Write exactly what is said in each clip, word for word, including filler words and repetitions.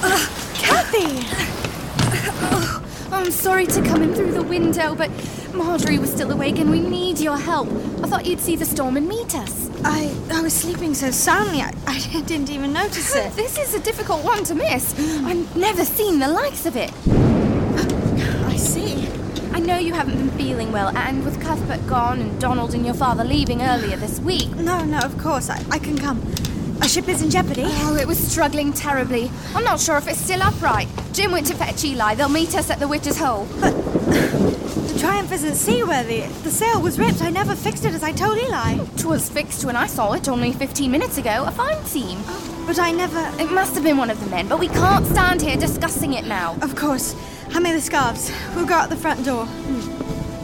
Uh, Kathy! Oh, I'm sorry to come in through the window, but Marjorie was still awake and we need your help. I thought you'd see the storm and meet us. I I was sleeping so soundly, I, I didn't even notice it. This is a difficult one to miss. I've never seen the likes of it. I see. I know you haven't been feeling well, and with Cuthbert gone and Donald and your father leaving earlier this week. No, no, of course, I, I can come. Our ship is in jeopardy. Oh, it was struggling terribly. I'm not sure if it's still upright. Jim went to fetch Eli. They'll meet us at the Witch's Hole. But the Triumph isn't seaworthy. The sail was ripped. I never fixed it as I told Eli. It was fixed when I saw it only fifteen minutes ago. A fine seam. Oh, but I never... It must have been one of the men, but we can't stand here discussing it now. Of course. Hand me the scarves. We'll go out the front door. Hmm.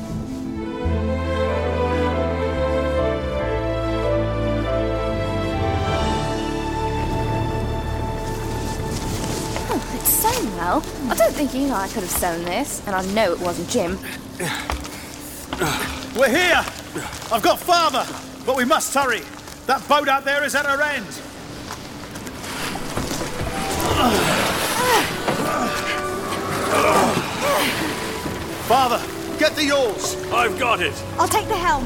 Sewn well. I don't think Eli could have sewn this, and I know it wasn't Jim. We're here! I've got father, but we must hurry. That boat out there is at her end. Father, get the oars. I've got it. I'll take the helm.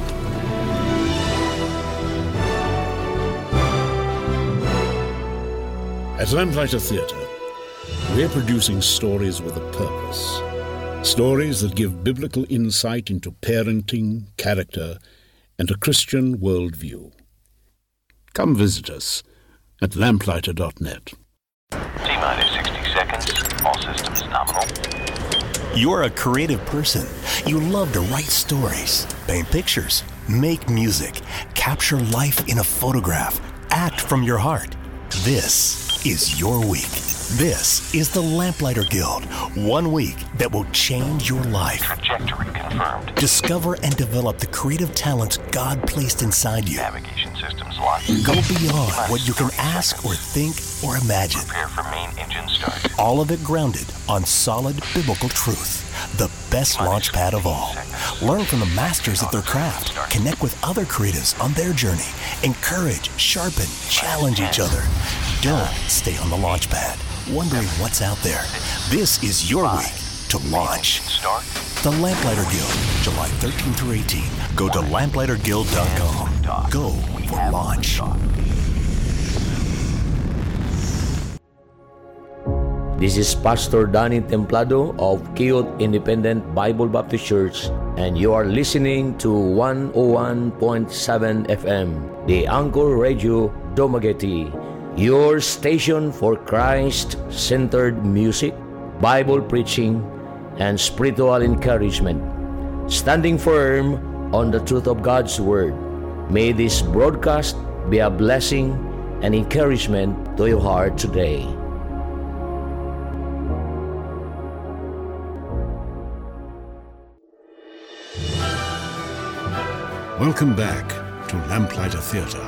At Lamplighter Theatre, we're producing stories with a purpose. Stories that give biblical insight into parenting, character, and a Christian worldview. Come visit us at lamplighter dot net. T-minus sixty seconds. All systems nominal. You're a creative person. You love to write stories, paint pictures, make music, capture life in a photograph, act from your heart. This is your week. This is the Lamplighter Guild. One week that will change your life. Trajectory confirmed. Discover and develop the creative talents God placed inside you. Navigation systems locked. Go beyond what you can ask or think or imagine. Prepare for main engine start. All of it grounded on solid biblical truth. The best launch pad of all. Learn from the masters of their craft. Connect with other creatives on their journey. Encourage, sharpen, challenge each other. Don't stay on the launch pad, wondering what's out there. This is your week to launch. The Lamplighter Guild, July thirteenth through eighteenth. Go to lamplighter guild dot com. Go for launch. This is Pastor Danny Templado of Kiyot Independent Bible Baptist Church, and you are listening to one oh one point seven F M, the Anchor Radio Dumaguete, your station for Christ-centered music, Bible preaching, and spiritual encouragement, standing firm on the truth of God's Word. May this broadcast be a blessing and encouragement to your heart today. Welcome back to Lamplighter Theatre.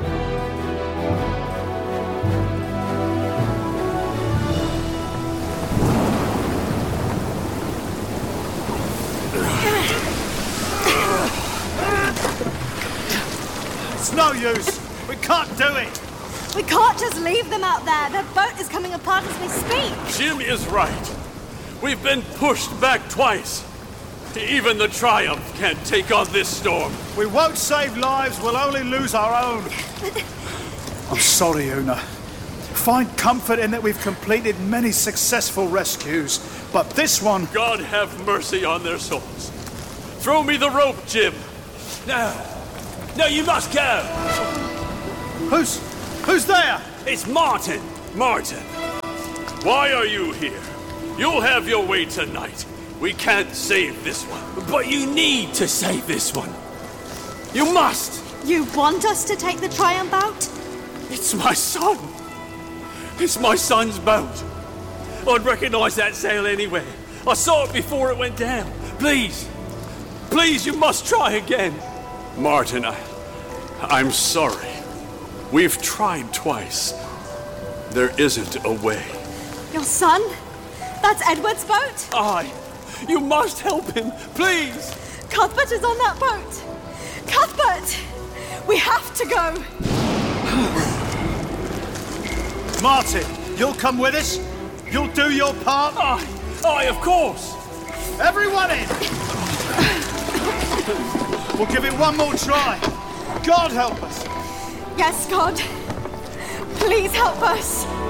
It's no use. We can't do it. We can't just leave them out there. Their boat is coming apart as we speak. Jim is right. We've been pushed back twice. Even the Triumph can't take on this storm. We won't save lives, we'll only lose our own. I'm sorry, Una. Find comfort in that we've completed many successful rescues, but this one... God have mercy on their souls. Throw me the rope, Jim. No. No, you must go. Who's... who's there? It's Martin. Martin, why are you here? You'll have your way tonight. We can't save this one. But you need to save this one. You must. You want us to take the Triumph out? It's my son. It's my son's boat. I'd recognize that sail anyway. I saw it before it went down. Please. Please, you must try again. Martin, I, I'm sorry. We've tried twice. There isn't a way. Your son? That's Edward's boat? I... You must help him, please! Cuthbert is on that boat! Cuthbert! We have to go! Martin, You'll come with us? You'll do your part? Aye, aye, of course. Everyone in! We'll give it one more try. God help us. Yes, God. Please help us.